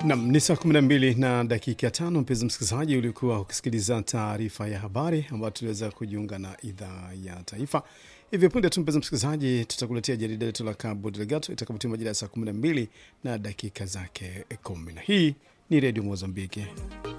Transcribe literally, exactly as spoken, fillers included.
Naam, ni saa kumi na mbili na dakika tano. Mpenzi msikilizaji, ulikuwa ukisikiliza taarifa ya habari ambayo tuliweza kujiunga na idhaa ya taifa. Hivyo punde tu mpenzi msikilizaji, tutakuletea jarida letu la Cabo Delgado itakapotimia majira ya saa kumi na mbili na dakika zake kumi. Na hii ni Radio Mozambiki.